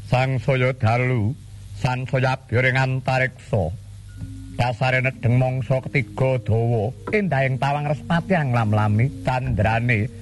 Sang saya dalu sansaya abyoring antariksa. Dasare nedeng mangsa ketiga dawa endahing tawang Respati anglam-lami candrane